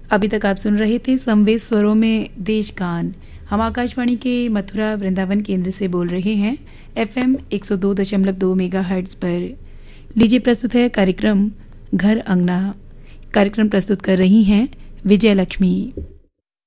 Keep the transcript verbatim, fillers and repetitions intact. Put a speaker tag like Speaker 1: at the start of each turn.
Speaker 1: अभी तक आप सुन रहे थे संवेद स्वरों में देश गान। हम आकाशवाणी के मथुरा वृंदावन केंद्र से बोल रहे हैं एफएम एक सौ दो दशमलव दो मेगाहर्ट्ज पर। लीजिए प्रस्तुत है कार्यक्रम घर अंगना। कार्यक्रम प्रस्तुत कर रही हैं विजय लक्ष्मी।